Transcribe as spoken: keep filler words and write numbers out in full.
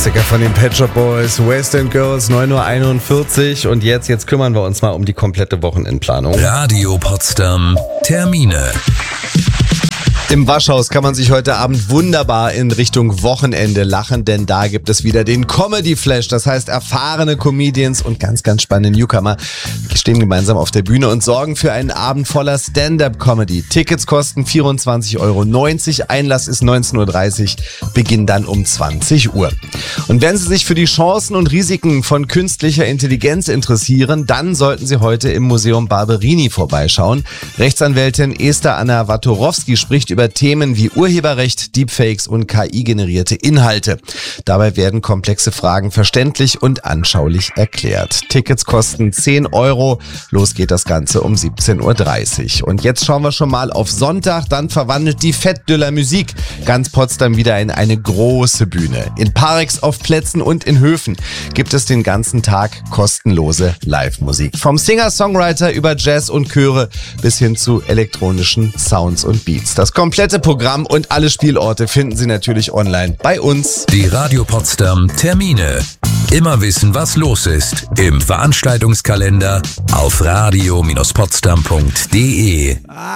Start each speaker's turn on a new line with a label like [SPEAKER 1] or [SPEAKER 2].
[SPEAKER 1] Klassiker von den Pet Shop Boys, West End Girls, neun Uhr einundvierzig. Und jetzt, jetzt kümmern wir uns mal um die komplette Wochenendplanung.
[SPEAKER 2] Radio Potsdam Termine.
[SPEAKER 1] Im Waschhaus kann man sich heute Abend wunderbar in Richtung Wochenende lachen, denn da gibt es wieder den Comedy Flash. Das heißt, erfahrene Comedians und ganz, ganz spannende Newcomer stehen gemeinsam auf der Bühne und sorgen für einen Abend voller Stand-Up-Comedy. Tickets kosten vierundzwanzig Euro neunzig, Einlass ist neunzehn Uhr dreißig, Beginn dann um zwanzig Uhr. Und wenn Sie sich für die Chancen und Risiken von künstlicher Intelligenz interessieren, dann sollten Sie heute im Museum Barberini vorbeischauen. Rechtsanwältin Esther Anna Watorowski spricht über über Themen wie Urheberrecht, Deepfakes und K I-generierte Inhalte. Dabei werden komplexe Fragen verständlich und anschaulich erklärt. Tickets kosten zehn Euro. Los geht das Ganze um siebzehn Uhr dreißig. Und jetzt schauen wir schon mal auf Sonntag. Dann verwandelt die Fête de la Musique ganz Potsdam wieder in eine große Bühne. In Parks, auf Plätzen und in Höfen gibt es den ganzen Tag kostenlose Live-Musik. Vom Singer-Songwriter über Jazz und Chöre bis hin zu elektronischen Sounds und Beats. Das komplette Programm und alle Spielorte finden Sie natürlich online bei uns.
[SPEAKER 2] Die Radio Potsdam Termine. Immer wissen, was los ist im Veranstaltungskalender auf radio Bindestrich potsdam punkt de.